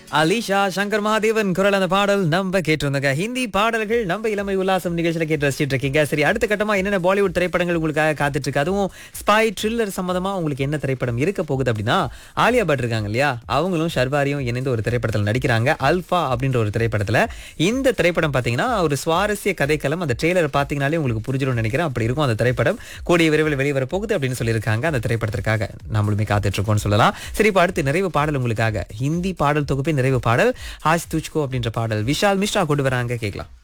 அலிஷா சங்கர் மகாதேவன் குரல் அந்த பாடல் நம்ம கேட்டிருந்தோங்க. ஹிந்தி பாடல்கள் நம்ம இளமை உல்லாசம் நிகழ்ச்சியில கேட்டு ரசிச்சிட்டு இருக்கீங்க. சரி, அடுத்த கட்டமா என்னென்ன பாலிவுட் திரைப்படங்கள் உங்களுக்காக காத்துட்டு இருக்கு, அதுவும் ஸ்பை த்ரில்லர் சம்பந்தமா உங்களுக்கு என்ன திரைப்படம் இருக்க போகுது அப்படின்னா, ஆலியா பட் இருக்காங்க இல்லையா, அவங்களும் ஷர்வாரியும் இணைந்து ஒரு திரைப்படத்தில் நடிக்கிறாங்க. அல்ஃபா அப்படின்ற ஒரு திரைப்படத்துல. இந்த திரைப்படம் பாத்தீங்கன்னா ஒரு சுவாரஸ்ய கதைக்களம். அந்த ட்ரெய்லர் பாத்தீங்கன்னாலே உங்களுக்கு புரிஞ்சிடும்னு நினைக்கிறேன். அப்படி இருக்கும் அந்த திரைப்படம். கூடிய விரைவில் வெளிவர போகுது அப்படின்னு சொல்லியிருக்காங்க. அந்த திரைப்படத்திற்காக நம்மளுமே காத்துட்டு இருக்கோம்னு சொல்லலாம். சரி, இப்ப அடுத்து நிறைவு பாடல் உங்களுக்காக. ஹிந்தி பாடல் தொகுப்பின் நிறைவு பாடல் ஆஜ் துஜ்கோ அப்படின்ற பாடல் விஷால் மிஸ்ரா கொண்டு வராங்க, கேட்கலாம்.